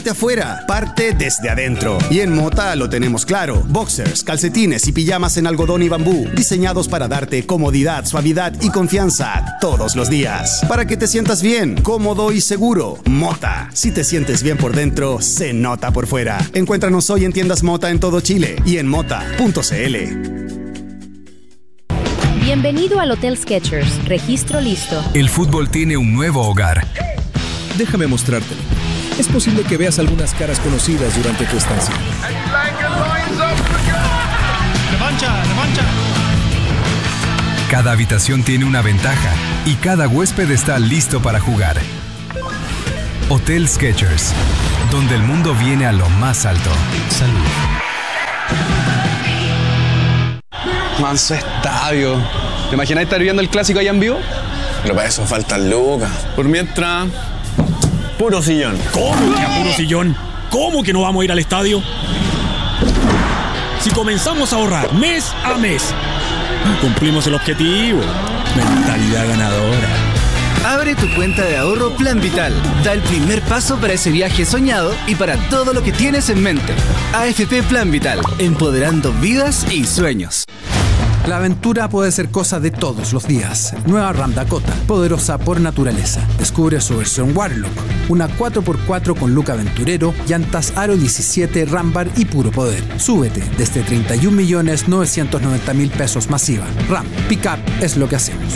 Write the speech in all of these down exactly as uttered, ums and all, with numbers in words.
De afuera, parte desde adentro. Y en Mota lo tenemos claro. Boxers, calcetines y pijamas en algodón y bambú, diseñados para darte comodidad, suavidad y confianza todos los días. Para que te sientas bien, cómodo y seguro. Mota. Si te sientes bien por dentro, se nota por fuera. Encuéntranos hoy en tiendas Mota en todo Chile y en mota punto c l. Bienvenido al Hotel Skechers. Registro listo. El fútbol tiene un nuevo hogar. Déjame mostrártelo. Es posible que veas algunas caras conocidas durante tu estancia. ¡Revancha, revancha! Cada habitación tiene una ventaja y cada huésped está listo para jugar. Hotel Skechers, donde el mundo viene a lo más alto. Salud. Manso estadio. ¿Te imaginas estar viendo el clásico allá en vivo? Pero para eso faltan lucas. Por mientras... puro sillón. ¿Cómo que a puro sillón? ¿Cómo que no vamos a ir al estadio? Si comenzamos a ahorrar mes a mes, cumplimos el objetivo. Mentalidad ganadora. Abre tu cuenta de ahorro Plan Vital. Da el primer paso para ese viaje soñado y para todo lo que tienes en mente. A F P Plan Vital, empoderando vidas y sueños. La aventura puede ser cosa de todos los días. Nueva Ram Dakota, poderosa por naturaleza. Descubre su versión Warlock, una cuatro por cuatro con look aventurero, llantas Aro diecisiete, Rambar y puro poder. Súbete desde treinta y un millones novecientos noventa mil pesos masiva. Ram, pick-up es lo que hacemos.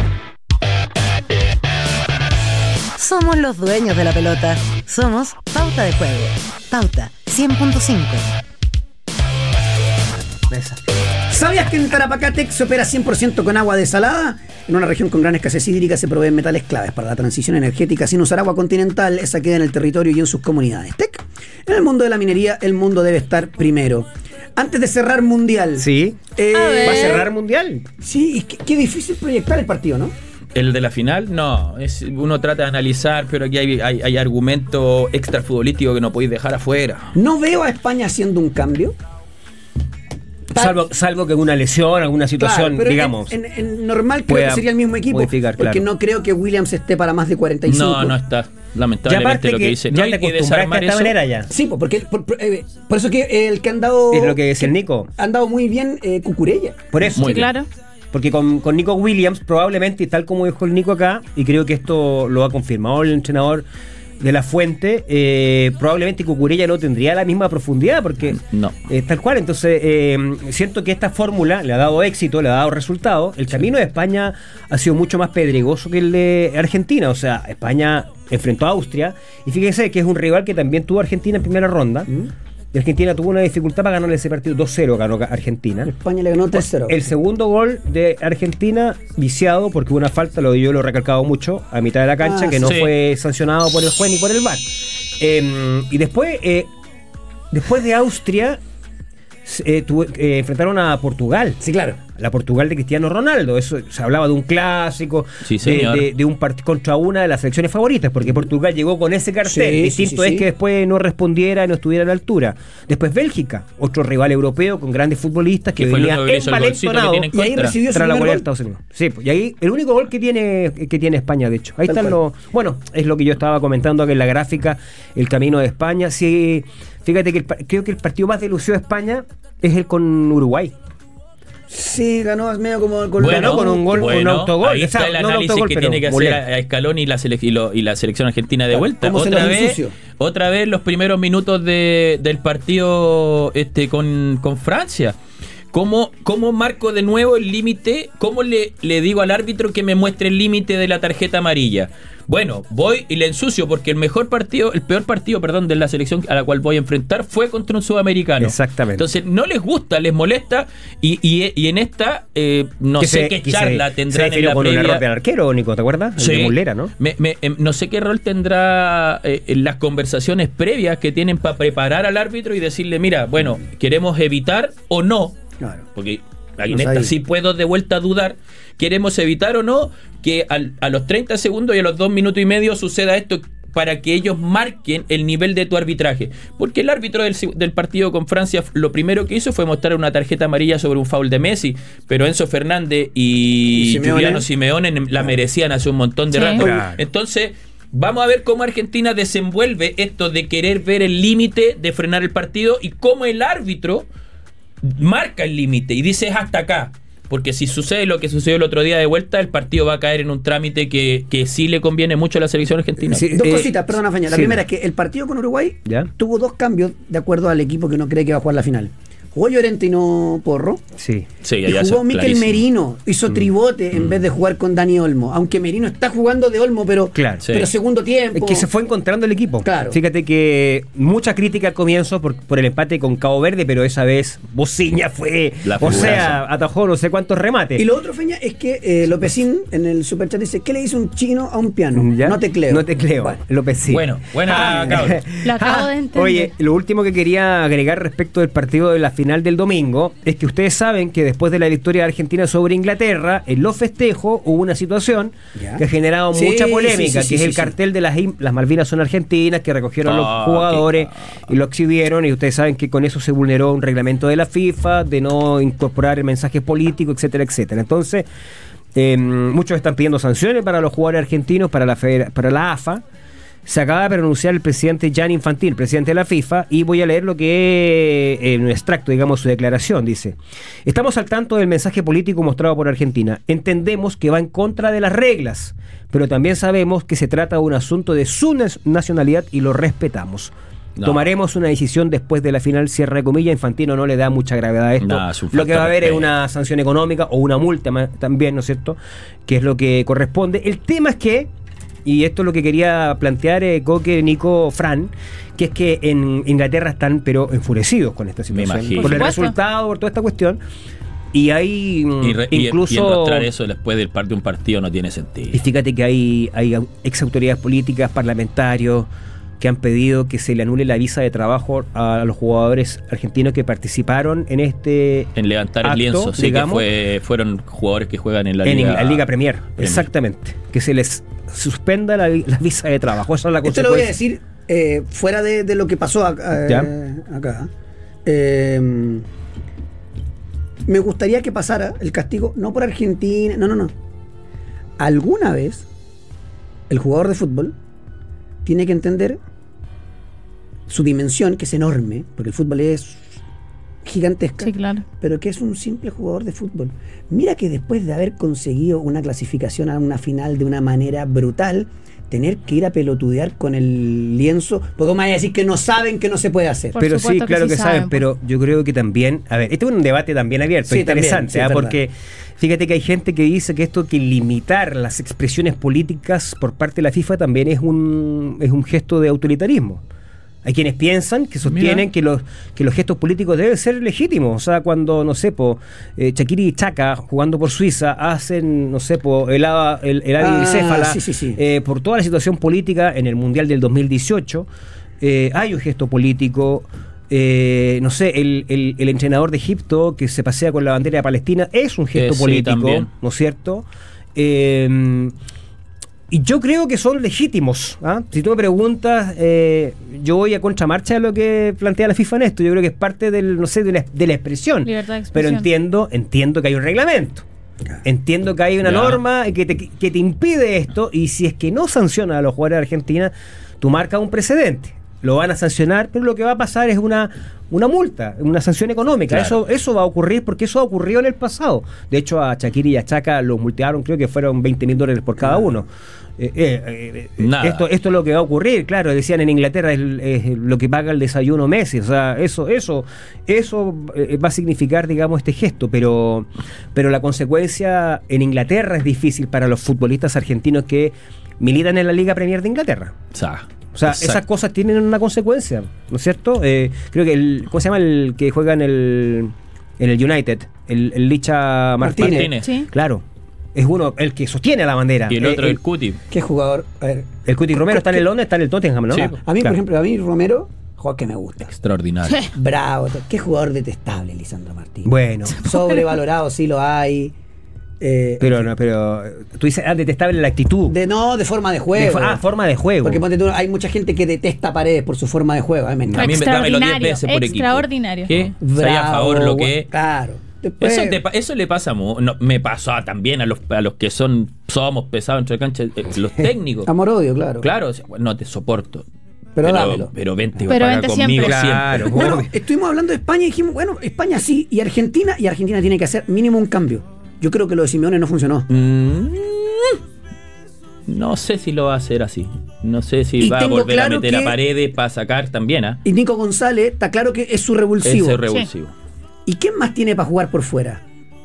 Somos los dueños de la pelota. Somos Pauta de Juego. Pauta cien punto cinco. Mesa. ¿Sabías que en Tarapacá se opera cien por ciento con agua desalada? En una región con gran escasez hídrica se proveen metales claves para la transición energética sin usar agua continental. Esa queda en el territorio y en sus comunidades. Tec. En el mundo de la minería, el mundo debe estar primero. Antes de cerrar Mundial. Sí. Eh, ¿Va a cerrar Mundial? Sí, qué, qué difícil proyectar el partido, ¿no? El de la final, no. Es, uno trata de analizar, pero aquí hay, hay, hay argumentos extrafutbolísticos que no podéis dejar afuera. No veo a España haciendo un cambio. Salvo, salvo que una lesión, alguna situación, claro, digamos. En, en, en normal creo que sería el mismo equipo. Porque claro. No creo que Williams esté para más de cuarenta y cinco. No, no está. Lamentablemente lo que, que dice. Ya no te acostumbraste de esta manera ya. Sí, porque por, por, eh, por eso que el que han dado. Es lo que decía el Nico. Han dado muy bien eh, Cucurella. Por eso. Sí, claro. Porque con, con Nico Williams, probablemente, tal como dijo el Nico acá, y creo que esto lo ha confirmado el entrenador de la Fuente, eh, probablemente Cucurella no tendría la misma profundidad, porque no. eh, tal cual. Entonces, eh, siento que esta fórmula le ha dado éxito, le ha dado resultado. El camino de España ha sido mucho más pedregoso que el de Argentina. O sea, España enfrentó a Austria, y fíjense que es un rival que también tuvo Argentina en primera ronda. ¿Mm? Y Argentina tuvo una dificultad para ganar ese partido. dos cero ganó Argentina. España le ganó tres cero. El segundo gol de Argentina, viciado, porque hubo una falta, lo yo lo he recalcado mucho, a mitad de la cancha, ah, que no sí. fue sancionado por el juez ni por el V A R. Eh, y después, eh, después de Austria, eh, tuvo, eh, enfrentaron a Portugal. Sí, claro. La Portugal de Cristiano Ronaldo. Eso se hablaba de un clásico, sí, de, de, de un partido contra una de las selecciones favoritas, porque Portugal llegó con ese cartel. Sí, Distinto sí, sí, es sí. que después no respondiera y no estuviera a la altura. Después Bélgica, otro rival europeo con grandes futbolistas que venía envalentonado y ahí recibió su la gol. De Estados Unidos. Sí, y ahí el único gol que tiene que tiene España, de hecho. Ahí están los. Bueno, es lo que yo estaba comentando aquí en la gráfica, el camino de España. Sí, fíjate que el, creo que el partido más de ilusión de España es el con Uruguay. Sí, ganó medio como con, bueno, con un gol, bueno, un autogol. Ahí está el no análisis autogol, que tiene que hacer a, a Scaloni y la, sele- y, lo, y la selección argentina de vuelta. Otra vez, otra vez los primeros minutos de, del partido este con, con Francia. ¿Cómo, ¿Cómo marco de nuevo el límite? ¿Cómo le, le digo al árbitro que me muestre el límite de la tarjeta amarilla? Bueno, voy y le ensucio porque el mejor partido, el peor partido, perdón, de la selección a la cual voy a enfrentar fue contra un sudamericano. Exactamente. Entonces no les gusta, les molesta y, y, y en esta eh, no sé se, qué charla se, tendrán se en la con previa. un error del arquero, Nico, ¿te acuerdas? Sí. El de Muslera, ¿no? Me, me, no sé qué rol tendrá eh, en las conversaciones previas que tienen para preparar al árbitro y decirle, mira, bueno, queremos evitar o no, claro. Porque aquí en esta sí puedo de vuelta dudar. ¿Queremos evitar o no que al, a los treinta segundos y a los dos minutos y medio suceda esto para que ellos marquen el nivel de tu arbitraje? Porque el árbitro del, del partido con Francia lo primero que hizo fue mostrar una tarjeta amarilla sobre un foul de Messi, pero Enzo Fernández y, y Simeone. Giuliano Simeone la merecían hace un montón de sí. rato. Claro. Entonces, Vamos a ver cómo Argentina desenvuelve esto de querer ver el límite de frenar el partido y cómo el árbitro marca el límite y dice es hasta acá. Porque si sucede lo que sucedió el otro día de vuelta, el partido va a caer en un trámite que, que sí le conviene mucho a la selección argentina. Sí, dos eh, cositas, perdona, Feña. La sí. primera es que el partido con Uruguay ¿Ya? tuvo dos cambios de acuerdo al equipo que uno cree que va a jugar la final. Jugó Llorente y no Porro. Sí. sí y jugó Mikel Merino. Hizo tribote mm. en vez de jugar con Dani Olmo. Aunque Merino está jugando de Olmo, pero, claro, pero sí. segundo tiempo. Es que se fue encontrando el equipo. Claro. Fíjate que mucha crítica al comienzo por, por el empate con Cabo Verde, pero esa vez Bociña fue. La o sea, atajó no sé cuántos remates. Y lo otro, Feña, es que eh, Lópezín en el superchat dice: ¿qué le hizo un chino a un piano? ¿Ya? No tecleo. No tecleo. Bueno. Lópezín. Bueno, buena, ah, cabrón. Lo acabo de entender. Oye, lo último que quería agregar respecto del partido de la final del domingo es que ustedes saben que después de la victoria de Argentina sobre Inglaterra, en los festejos hubo una situación ¿Ya? que ha generado sí, mucha polémica, sí, sí, que sí, es el sí, cartel sí. de las, las Malvinas son argentinas, que recogieron oh, los jugadores y lo exhibieron, y ustedes saben que con eso se vulneró un reglamento de la FIFA, de no incorporar el mensaje político, etcétera, etcétera. Entonces, eh, muchos están pidiendo sanciones para los jugadores argentinos, para la, Feder- para la A F A. Se acaba de pronunciar el presidente Gianni Infantino, presidente de la FIFA, y voy a leer lo que en un extracto, digamos, su declaración. Dice: estamos al tanto del mensaje político mostrado por Argentina. Entendemos que va en contra de las reglas, pero también sabemos que se trata de un asunto de su nacionalidad y lo respetamos. No. Tomaremos una decisión después de la final, cierre de comillas. Infantino no le da mucha gravedad a esto. No, lo que va a haber es una sanción económica o una multa también, ¿no es cierto?, que es lo que corresponde. El tema es que, y esto es lo que quería plantear eh, Coque, Nico, Fran, que es que en Inglaterra están pero enfurecidos con esta situación, por el resultado, por toda esta cuestión. Y hay y re, incluso... Y, y enrostrar eso después del parte de un partido no tiene sentido. Y fíjate que hay, hay ex autoridades políticas, parlamentarios, que han pedido que se le anule la visa de trabajo a los jugadores argentinos que participaron en este en levantar acto, el lienzo, sí, digamos, que fue, fueron jugadores que juegan en la en Liga, la Liga Premier, Premier, exactamente, que se les suspenda la, la visa de trabajo. Esa es la consecuencia. Esto lo voy a decir eh, fuera de, de lo que pasó acá. Eh, acá. Eh, me gustaría que pasara el castigo, no por Argentina, no, no, no. Alguna vez el jugador de fútbol tiene que entender su dimensión, que es enorme, porque el fútbol es gigantesca, sí, claro, pero que es un simple jugador de fútbol. Mira que después de haber conseguido una clasificación a una final de una manera brutal, tener que ir a pelotudear con el lienzo, porque me van a decir que no saben, que no se puede hacer. Por pero sí, claro que, sí que saben, saben, pero yo creo que también, a ver, este es un debate también abierto, sí, interesante, también, sí, ¿eh? Porque fíjate que hay gente que dice que esto, que limitar las expresiones políticas por parte de la FIFA también es un, es un gesto de autoritarismo. Hay quienes piensan, que sostienen que los, que los gestos políticos deben ser legítimos. O sea, cuando, no sé, po, eh, Shaqiri y Chaka, jugando por Suiza, hacen, no sé, po, el ave el, el ah, bicéfala, sí, sí, sí. Eh, por toda la situación política en el Mundial del dos mil dieciocho, eh, hay un gesto político. Eh, no sé, el, el, el entrenador de Egipto que se pasea con la bandera de Palestina es un gesto eh, político, sí, ¿no es cierto? Eh, Y yo creo que son legítimos. ¿ah? Si tú me preguntas, eh, yo voy a contramarcha de lo que plantea la FIFA en esto. Yo creo que es parte del, no sé, de la, de la expresión. Libertad de expresión. Pero entiendo, entiendo que hay un reglamento. Entiendo que hay una ya. norma que te, que te impide esto. Y si es que no sanciona a los jugadores de Argentina, tú marcas un precedente. Lo van a sancionar, pero lo que va a pasar es una, una multa, una sanción económica. Claro. Eso, eso va a ocurrir porque eso ha ocurrido en el pasado. De hecho, a Shaqiri y a Chaka los multaron, creo que fueron veinte mil dólares por cada uno. Eh, eh, eh, esto, esto es lo que va a ocurrir, claro, decían en Inglaterra es, es lo que paga el desayuno Messi, o sea, eso, eso, eso eh, va a significar, digamos, este gesto, pero, pero la consecuencia en Inglaterra es difícil para los futbolistas argentinos que militan en la Liga Premier de Inglaterra. O sea, O sea, Exacto. esas cosas tienen una consecuencia, ¿no es cierto? Eh, creo que el, ¿cómo se llama el que juega en el en el United? El, el Licha Martínez. Martínez. ¿Sí? Claro. Es uno el que sostiene la bandera. Y el otro eh, el, el Cuti. ¿Qué jugador? A ver. El Cuti Romero está en el Londres, está en el Tottenham, ¿no? Sí. A mí, claro. por ejemplo, a mí Romero, jugador que me gusta. Extraordinario. Bravo. Qué jugador detestable, Lisandro Martínez. Bueno. Sobrevalorado, sí lo hay. Eh, pero no, pero tú dices, ah, detestable la actitud. De no, de forma de juego. De, ah, forma de juego. Porque ponte tú, hay mucha gente que detesta a Paredes por su forma de juego. A mí me, a mí me dámelo diez veces por equipo. Extraordinario. ¿Qué? Bravo, a favor lo que claro. Después... Eso, te, eso le pasa, no, me pasó también a los, a los que son somos pesados entre cancha, eh, los técnicos. Amor-odio, claro. Claro, o sea, bueno, no te soporto. Pero, pero, pero vente, pero para vente acá conmigo siempre. siempre. Claro, bueno, estuvimos hablando de España y dijimos, bueno, España sí, y Argentina, y Argentina tiene que hacer mínimo un cambio. Yo creo que lo de Simeone no funcionó. Mm, no sé si lo va a hacer así. No sé si y va a volver claro a meter que... a Paredes para sacar también, ¿ah? ¿eh? Y Nico González, está claro que es su revulsivo. Es su revulsivo. Sí. ¿Y quién más tiene para jugar por fuera?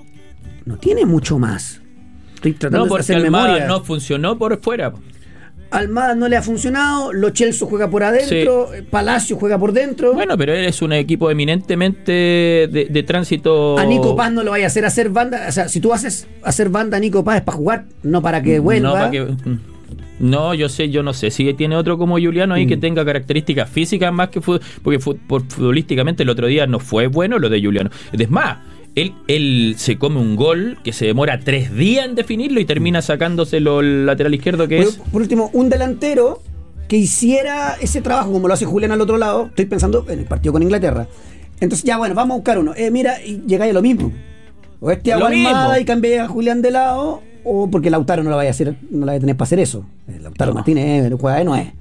No tiene mucho más. Estoy tratando no, de hacer Almada memoria. No funcionó por fuera. Almada no le ha funcionado, Lo Celso juega por adentro, sí. Palacio juega por dentro. Bueno, pero él es un equipo eminentemente de, de tránsito. A Nico Paz no lo vaya a hacer hacer banda. O sea, si tú haces hacer banda a Nico Paz es para jugar, no para que vuelva. No, para que, no, yo sé, yo no sé. Si tiene otro como Juliano ahí mm. que tenga características físicas más que fútbol, porque futbolísticamente el otro día no fue bueno lo de Juliano. Es más, Él, él se come un gol que se demora tres días en definirlo y termina sacándoselo el lateral izquierdo que por, es... Por último, un delantero que hiciera ese trabajo como lo hace Julián al otro lado. Estoy pensando en el partido con Inglaterra. Entonces ya bueno, vamos a buscar uno. Eh, mira, y llegáis a lo mismo. O este a Almada y cambié a Julián de lado, o porque Lautaro no la vaya a hacer, no la vaya a tener para hacer eso. Lautaro no. Martínez juega de nueve.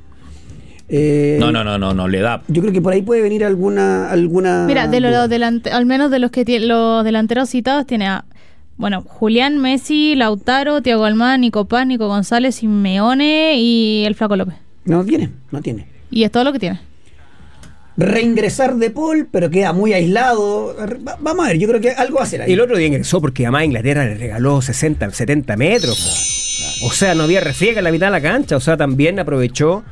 Eh, no, no, no, no, no le da. Yo creo que por ahí puede venir alguna. alguna Mira, de los delante, al menos de los que tiene, los delanteros citados, tiene a bueno, Julián, Messi, Lautaro, Thiago Almada, Nico Paz, Nico González, Simeone y el Flaco López. No tiene, no tiene. Y es todo lo que tiene. Reingresar De Paul, pero queda muy aislado. Vamos a ver, yo creo que algo va a hacer ahí. El otro día ingresó porque además Inglaterra le regaló sesenta, setenta metros. O sea, no había refriega en la mitad de la cancha. O sea, también aprovechó.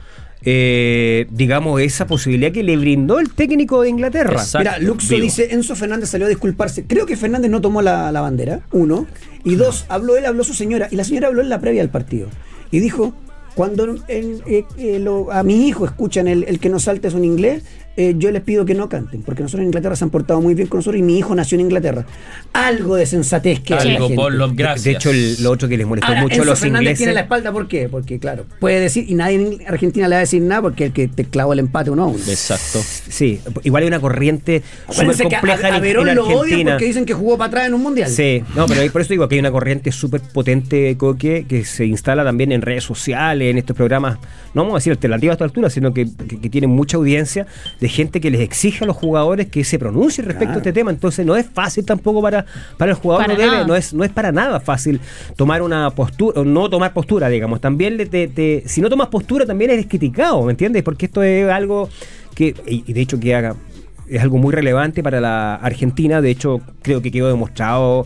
Eh, digamos, esa posibilidad que le brindó el técnico de Inglaterra. Exacto. Mira, Luxo Vivo. Dice, Enzo Fernández salió a disculparse. Creo que Fernández no tomó la, la bandera, uno. Y dos, habló él, habló su señora. Y la señora habló en la previa del partido. Y dijo, cuando el, eh, eh, lo, a mi hijo escuchan el, el que no salte es un inglés, eh, yo les pido que no canten, porque nosotros en Inglaterra se han portado muy bien con nosotros y mi hijo nació en Inglaterra. Algo de sensatez que hay. Algo, por los gracias. De hecho, el, lo otro que les molestó Ahora, mucho Enzo a los Fernández ingleses. Tiene la espalda, ¿por qué? Porque, claro, puede decir, y nadie en Argentina le va a decir nada porque el que te clavó el empate uno a uno. Exacto. Sí, igual hay una corriente súper compleja a, a en, Verón en lo Argentina. odian porque dicen que jugó para atrás en un mundial. Sí, no, pero por eso digo que hay una corriente súper potente, Coque, que se instala también en redes sociales, en estos programas, no vamos a decir alternativas a esta altura, sino que, que, que tienen mucha audiencia de gente que les exige a los jugadores que se pronuncien respecto claro. a este tema. Entonces no es fácil tampoco para, para el jugador, para no debe, no es, no es para nada fácil tomar una postura, o no tomar postura, digamos. También le, te, te, si no tomas postura también eres criticado, ¿me entiendes? Porque esto es algo que, y de hecho que haga, es algo muy relevante para la Argentina. De hecho creo que quedó demostrado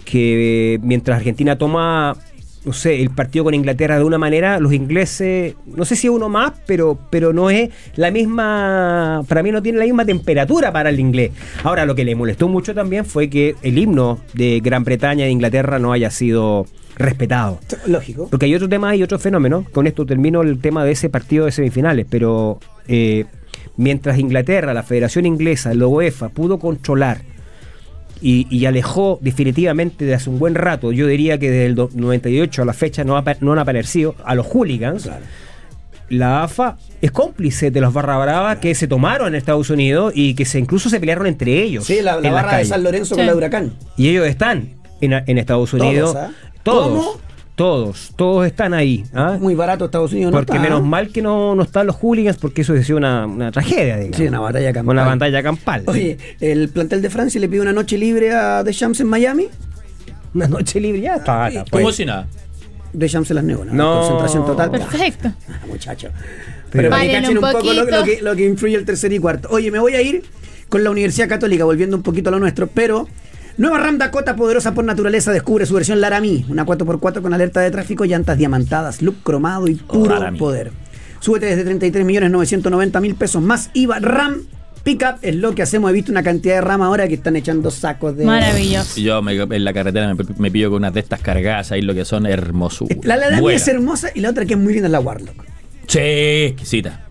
que mientras Argentina toma, no sé, el partido con Inglaterra de una manera, los ingleses, no sé si es uno más, pero, pero no es la misma, para mí no tiene la misma temperatura para el inglés. Ahora, lo que le molestó mucho también fue que el himno de Gran Bretaña e Inglaterra no haya sido respetado. Lógico. Porque hay otro tema y otro fenómeno. Con esto termino el tema de ese partido de semifinales, pero eh, mientras Inglaterra, la Federación Inglesa, la UEFA, pudo controlar Y, y alejó definitivamente de hace un buen rato, yo diría que desde el noventa y ocho a la fecha no, ha, no han aparecido a los hooligans. Claro. La A F A es cómplice de los barra bravas claro. que se tomaron en Estados Unidos y que se incluso se pelearon entre ellos. Sí, la, la barra de San Lorenzo sí. con la Huracán. Y ellos están en, en Estados Unidos. Todos, ¿eh? Todos. ¿Cómo? Todos, todos están ahí. ¿Ah? Muy barato Estados Unidos, porque no está, menos ¿eh? mal que no, no están los hooligans, porque eso es una, una tragedia, digamos. Sí, una batalla campal. Una batalla campal. Oye, el plantel de Francia le pide una noche libre a Deschamps en Miami. Una noche libre, ya está. Ah, ¿cómo pues, si nada? Deschamps se las negó, ¿no? no. Concentración total. Perfecto. Ah, muchacho. Pero para que cachen un, un poco lo, lo, que, lo que influye el tercer y cuarto. Oye, me voy a ir con la Universidad Católica, volviendo un poquito a lo nuestro, pero... Nueva RAM Dakota, poderosa por naturaleza, descubre su versión Laramie, una cuatro por cuatro con alerta de tráfico, llantas diamantadas, look cromado y puro oh, poder. Súbete desde treinta y tres millones novecientos noventa mil pesos más I V A. RAM Pickup es lo que hacemos. He visto una cantidad de RAM ahora que están echando sacos de... Maravilloso. Yo me, en la carretera me, me pillo con unas de estas cargadas ahí, lo que son hermosuras. La Laramie es hermosa y la otra que es muy linda es la Warlock. Sí, exquisita.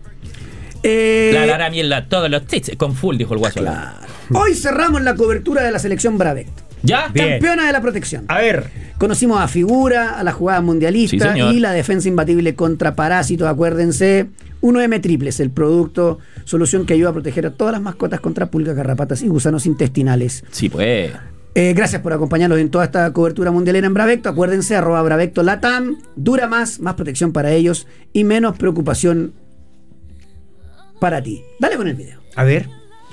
Eh, la Laramie en la, todos los tits, con full, dijo el guaso. Claro. Hoy cerramos la cobertura de la selección Bravecto. ¿Ya? Campeona de la protección. A ver. Conocimos a Figura, a la jugada mundialista sí, y la defensa imbatible contra parásitos. Acuérdense, uno eme Triples, el producto, solución que ayuda a proteger a todas las mascotas contra pulgas, garrapatas y gusanos intestinales. Sí, pues. Eh, gracias por acompañarnos en toda esta cobertura mundialera en Bravecto. Acuérdense, arroba Bravecto Latam. Dura más, más protección para ellos y menos preocupación para ti. Dale con el video. A ver.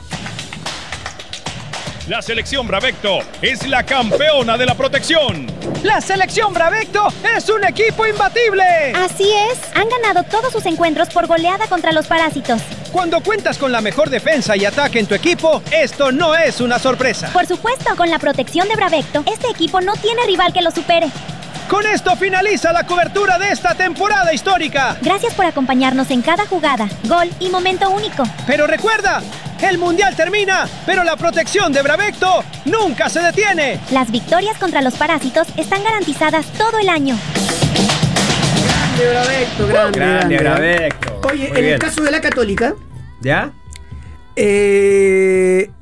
La selección Bravecto es la campeona de la protección. La selección Bravecto es un equipo imbatible. Así es, han ganado todos sus encuentros por goleada contra los parásitos. Cuando cuentas con la mejor defensa y ataque en tu equipo, esto no es una sorpresa. Por supuesto, con la protección de Bravecto, este equipo no tiene rival que lo supere. Con esto finaliza la cobertura de esta temporada histórica. Gracias por acompañarnos en cada jugada, gol y momento único. Pero recuerda, el mundial termina, pero la protección de Bravecto nunca se detiene. Las victorias contra los parásitos están garantizadas todo el año. Grande Bravecto, grande, Grande, grande Bravecto. Oye, Muy en bien. el caso de la Católica, ¿Ya? eh,